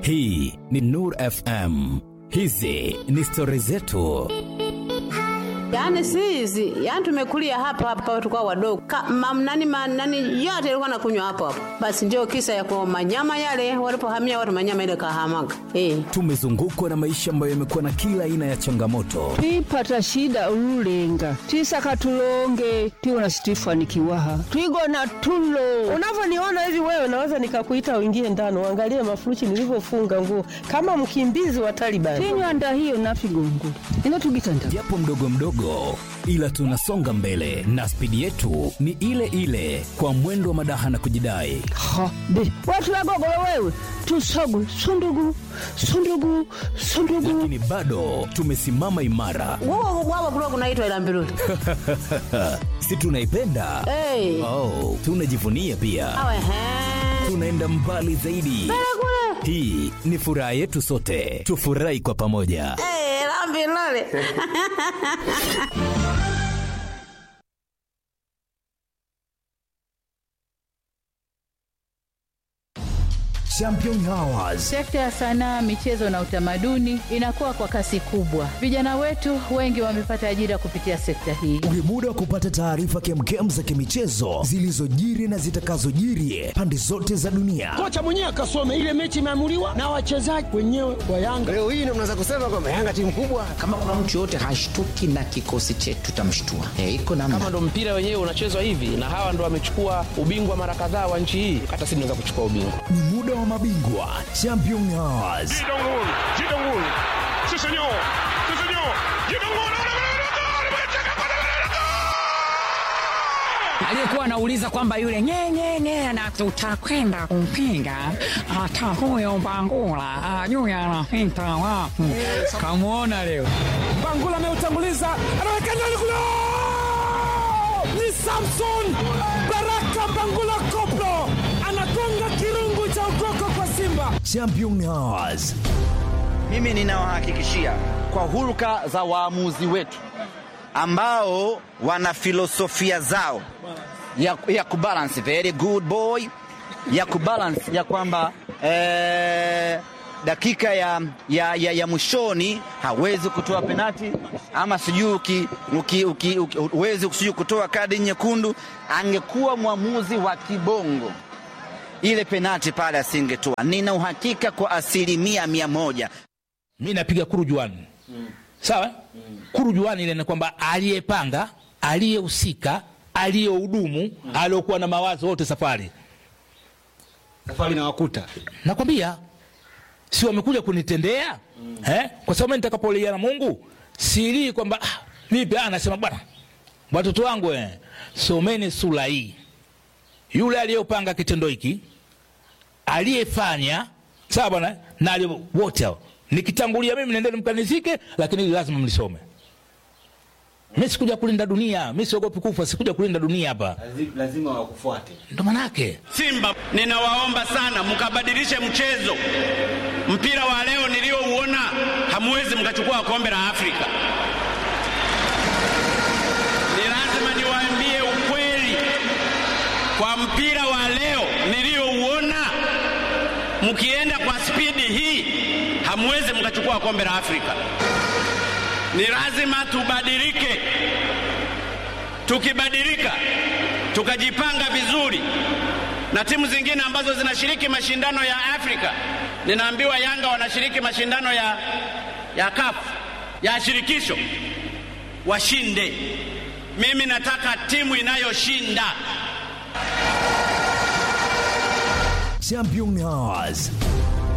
Hii ni Nur FM. Hizi ni story zetu. Yaani sisi, yaani tumekulia hapa tukao wadogo. Nani yote ilikuwa nakunywa hapo. Basi ndio kisa ya kwa manyama yale walipohamia watu manyama ile kahamaga. Tumezungukwa na maisha ambayo yamekuwa na kila aina ya changamoto. Twipata shida ululenga. Twisaka tulonge, tiona Stefani Kiwaha. Twigona tulo. Unavyoniona hivi wewe naweza nikakuita uingie ndani uangalie mafurushi nilivyofunga nguo kama mkimbizi wa Taliban. Tinywanda hiyo nafigongo. Inatugitanda. Japo mdogo mdogo, ila tunasonga mbele na spidi yetu ni ile ile kwa mwendo wa madaha na kujidai. Ha, be, watu wagogolo wewe. Tusogu, sundugu. Lakini bado tumesimama imara. Wao kulikuwa kunaitwa Ilambiruli. Si tunaipenda? Oh, tunajivunia pia. Awe he. Tunaenda mbali zaidi. Hii ni furaha yetu sote. Tufurahi kwa pamoja. Ilambiruli. Champion Hours. Sekta ya sanaa, michezo na utamaduni inakuwa kwa kasi kubwa. Vijana wetu wengi wamepata ajira kupitia sekta hii. Ni muda wa kupata taarifa kemkem za kimichezo zilizojiri na zitakazojiri pande zote za dunia. Kocha mwenyewe akasome ile mechi imeamuliwa na wachezaji wenyewe wa Yanga. Leo hii mnaweza kusema kwamba Yanga timu kubwa. Kama kuna mtu yote hashtuki na kikosi chetu tutamshtua. Iko namna. Kama ndo mpira wenyewe unachezwa hivi na hawa ndo wamechukua ubingwa mara kadhaa wa nchi hii, hata sisi tunaweza kuchukua ubingwa. Ni muda wa mabingwa Champion Hours. Jidongul. Sí señor. Jidongul. Aliyekuwa anauliza kwamba yule nye na tutakwenda kumpinga hata huyo Bangula ajui anapita wapi. Kamuona leo Bangula ameutanguliza, anaweka ndani kule. Ni Samson Baraka Bangula Koplo anagonga kirungu cha ukoko kwa Simba. Champion Hours. Mimi ninawahakikishia kwa hulka za waamuzi wetu ambao wana filosofia zao ya kubalance, very good boy, ya kubalance ya kwamba dakika ya mwishoni hawezi kutoa penalti ama sijui uwezi kutoa kadi nyekundu. Angekuwa mwamuzi wa kibongo, ile penalti pale asingetoa. Nina uhakika kwa 100%. Mimi napiga kurujuani. Sawa? Kurujuani ile ni kwamba aliyepanga, aliyehusika, aliyehudumu, aliyokuwa na mawazo wote safari na wakuta. Nakwambia si wamekuja kunitendea? Kwa sababu mimi nitakapolia na Mungu siri kwamba vipi anasema bwana watoto wangu someni sura hii. Yule aliyopanga kitendo hiki, aliyefanya, sawa bwana, na wote hao nikitangulia mimi nendeni mkanizike, lakini lazima mlisome. Mimi sikuja kulinda dunia, mimi siogopi kufa, sikuja kulinda dunia hapa. Lazima wakufuate. Ndio manake. Simba, ninawaomba sana mkabadilishe mchezo. Mpira wa leo niliouona hamwezi mkachukua kombe la Afrika. Ni lazima niwaambie ukweli. Kwa mpira wa leo niliouona, mkienda kwa spidi hii hamwezi mkachukua kombe la Afrika. Ni lazima tubadilike. Tukibadilika, tukajipanga vizuri na timu zingine ambazo zinashiriki mashindano ya Afrika. Ninaambiwa Yanga wanashiriki mashindano ya CAF, ya shirikisho, washinde. Mimi nataka timu inayoshinda. Champion Hours.